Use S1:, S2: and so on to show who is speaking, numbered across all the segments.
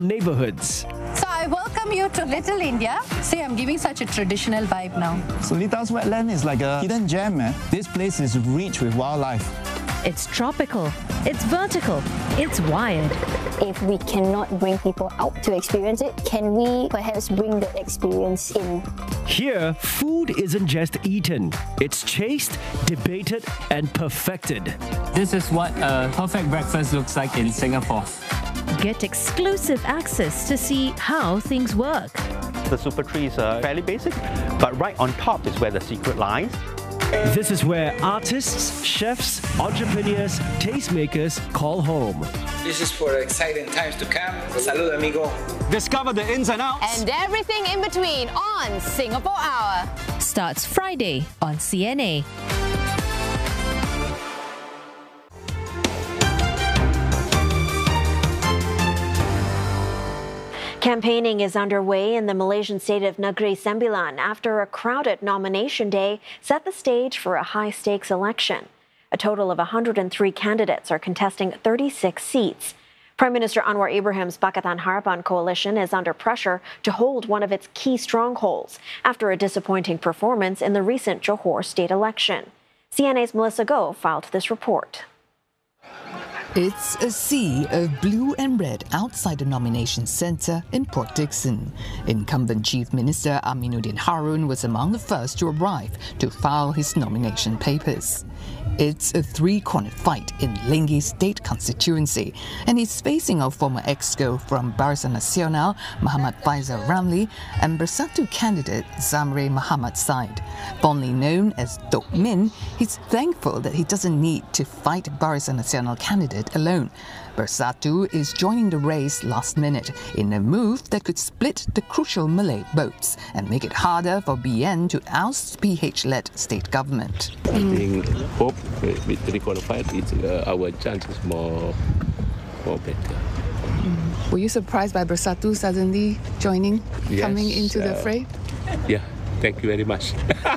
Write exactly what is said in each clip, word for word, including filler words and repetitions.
S1: neighborhoods.
S2: So I welcome you to Little India. See, I'm giving such a traditional vibe now.
S3: Solitas wetland is like a hidden gem, man. This place is rich with wildlife.
S4: It's tropical, it's vertical, it's wired.
S5: If we cannot bring people out to experience it, can we perhaps bring the experience in?
S1: Here, food isn't just eaten. It's chased, debated, and perfected.
S6: This is what a perfect breakfast looks like in Singapore.
S4: Get exclusive access to see how things work.
S7: The super trees are fairly basic, but right on top is where the secret lies.
S1: This is where artists, chefs, entrepreneurs, tastemakers call home.
S8: This is for exciting times to come. Salud, amigo.
S9: Discover the ins and outs.
S10: And everything in between on Singapore Hour.
S4: Starts Friday on C N A. Campaigning is underway in the Malaysian state of Negeri Sembilan after a crowded nomination day set the stage for a high-stakes election. A total of one hundred three candidates are contesting thirty-six seats. Prime Minister Anwar Ibrahim's Pakatan Harapan coalition is under pressure to hold one of its key strongholds after a disappointing performance in the recent Johor state election. C N A's Melissa Goh filed this report.
S11: It's a sea of blue and red outside the nomination centre in Port Dickson. Incumbent Chief Minister Aminuddin Harun was among the first to arrive to file his nomination papers. It's a three-cornered fight in Lingi State constituency, and he's facing a former exco from Barisan Nasional, Muhammad Faisal Ramli, and Bersatu candidate Zamri Muhammad Said. Fondly known as Tok Min, he's thankful that he doesn't need to fight Barisan Nasional candidate alone. Bersatu is joining the race last minute in a move that could split the crucial Malay votes and make it harder for B N to oust P H-led state government.
S12: I think hope with three qualified, it's, uh, our chance is more, more better.
S13: Were you surprised by Bersatu suddenly joining,
S12: yes,
S13: coming into the
S12: uh,
S13: fray?
S12: Yeah, thank you very much.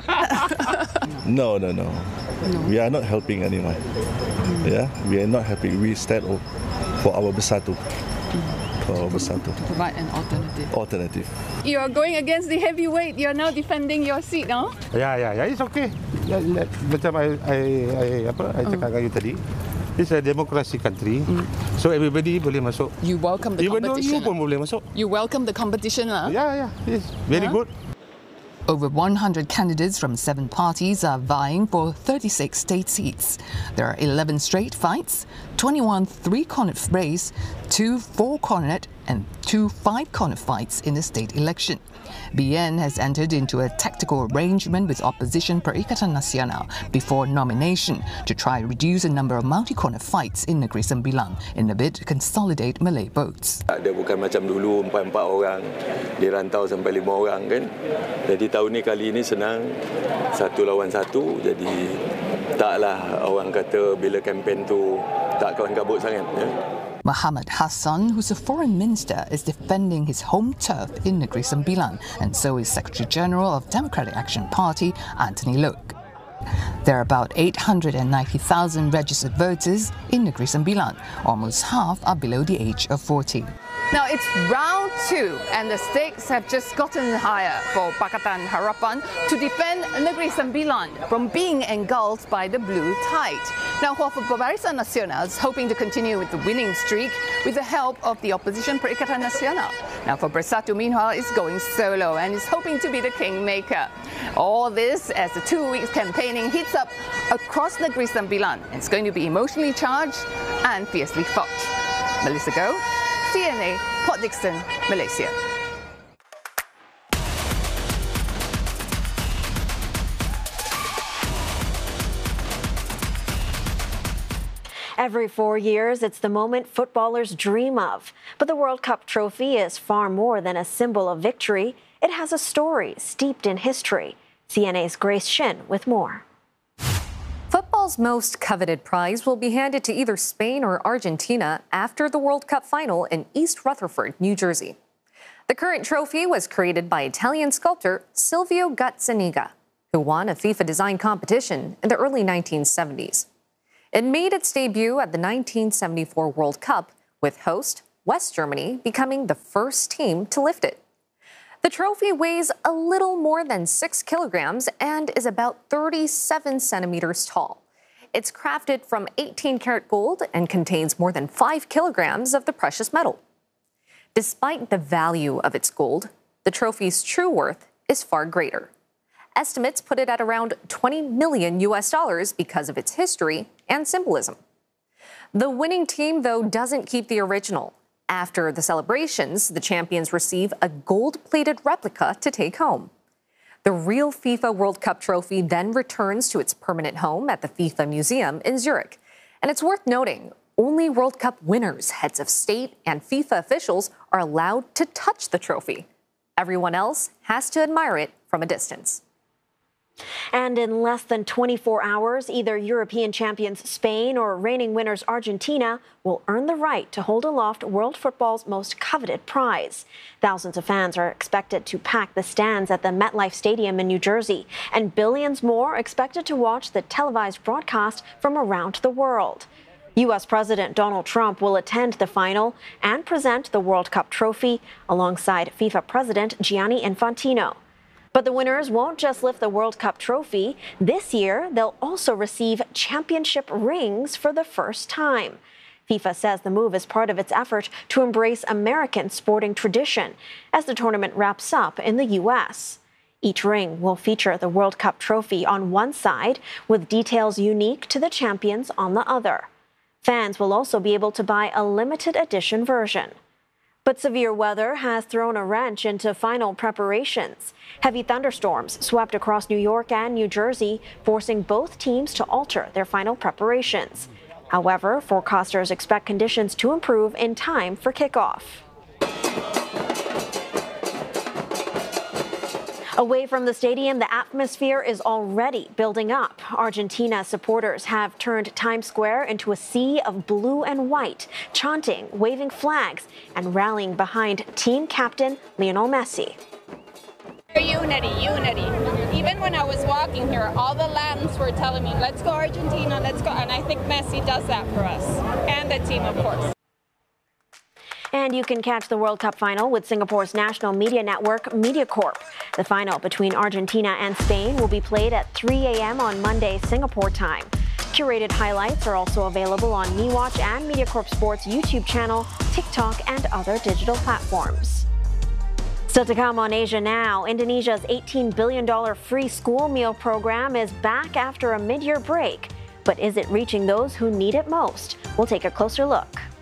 S14: no, no, no, no. We are not helping anyone. Mm. Yeah, we are not helping. We stand up for our Bersatu. Mm. For our Bersatu.
S13: To provide an alternative.
S14: Alternative.
S13: You are going against the heavyweight. You are now defending your seat, no?
S15: Yeah, yeah, yeah. It's okay. Yeah, let, macam I, I, I, apa, I cakap dengan you tadi. It's a democracy country, mm. so everybody boleh masuk.
S13: You welcome the
S15: Even
S13: competition.
S15: Even though you pun boleh masuk.
S13: You welcome the competition, lah.
S15: Yeah, yeah. It's very
S13: huh?
S15: good.
S11: Over one hundred candidates from seven parties are vying for thirty-six state seats. There are eleven straight fights, twenty-one three-cornered frays, two four-cornered and two five-cornered fights in the state election. B N has entered into a tactical arrangement with opposition Perikatan Nasional before nomination to try to reduce the number of multi-corner fights in Negeri Sembilan in a bid to consolidate Malay votes.
S16: Dia bukan macam dulu empat-empat orang dirantau sampai lima orang kan. Jadi tahun ni kali ini senang satu lawan satu. Jadi taklah orang kata bila kempen tu tak kelang kabut sangat. Ya.
S11: Muhammad Hassan, who's a foreign minister, is defending his home turf in Negeri Sembilan, and so is Secretary General of Democratic Action Party, Anthony Loke. There are about eight hundred ninety thousand registered voters in Negeri Sembilan. Almost half are below the age of forty.
S13: Now it's round two and the stakes have just gotten higher for Pakatan Harapan to defend Negeri Sembilan from being engulfed by the blue tide. Now for Barisan Nasional is hoping to continue with the winning streak with the help of the opposition Perikatan Nasional. Now for Bersatu meanwhile is going solo and is hoping to be the kingmaker. All this as the two weeks campaigning heats up across Negeri Sembilan. It's going to be emotionally charged and fiercely fought. Melissa Goh, C N A, Port Dickson, Malaysia.
S4: Every four years, it's the moment footballers dream of. But the World Cup trophy is far more than a symbol of victory. It has a story steeped in history. C N A's Grace Shin with more.
S17: Football's most coveted prize will be handed to either Spain or Argentina after the World Cup final in East Rutherford, New Jersey. The current trophy was created by Italian sculptor Silvio Gazzaniga, who won a FIFA design competition in the early nineteen seventies. It made its debut at the nineteen seventy-four World Cup with host West Germany becoming the first team to lift it. The trophy weighs a little more than six kilograms and is about thirty-seven centimeters tall. It's crafted from eighteen karat gold and contains more than five kilograms of the precious metal. Despite the value of its gold, the trophy's true worth is far greater. Estimates put it at around twenty million U S dollars because of its history and symbolism. The winning team, though, doesn't keep the original. After the celebrations, the champions receive a gold-plated replica to take home. The real FIFA World Cup trophy then returns to its permanent home at the FIFA Museum in Zurich. And it's worth noting, only World Cup winners, heads of state, and FIFA officials are allowed to touch the trophy. Everyone else has to admire it from a distance.
S4: And in less than twenty-four hours, either European champions Spain or reigning winners Argentina will earn the right to hold aloft world football's most coveted prize. Thousands of fans are expected to pack the stands at the MetLife Stadium in New Jersey, and billions more expected to watch the televised broadcast from around the world. U S President Donald Trump will attend the final and present the World Cup trophy alongside FIFA President Gianni Infantino. But the winners won't just lift the World Cup trophy. This year, they'll also receive championship rings for the first time. FIFA says the move is part of its effort to embrace American sporting tradition as the tournament wraps up in the U S. Each ring will feature the World Cup trophy on one side, with details unique to the champions on the other. Fans will also be able to buy a limited edition version. But severe weather has thrown a wrench into final preparations. Heavy thunderstorms swept across New York and New Jersey, forcing both teams to alter their final preparations. However, forecasters expect conditions to improve in time for kickoff. Away from the stadium, the atmosphere is already building up. Argentina supporters have turned Times Square into a sea of blue and white, chanting, waving flags, and rallying behind team captain Lionel Messi.
S18: Unity, unity. Even when I was walking here, all the Latins were telling me, let's go Argentina, let's go. And I think Messi does that for us, and the team, of course.
S4: And you can catch the World Cup final with Singapore's national media network, MediaCorp. The final between Argentina and Spain will be played at three a m on Monday, Singapore time. Curated highlights are also available on MeWatch and MediaCorp Sports YouTube channel, TikTok, and other digital platforms. Still to come on Asia Now, Indonesia's eighteen billion dollars free school meal program is back after a mid-year break. But is it reaching those who need it most? We'll take a closer look.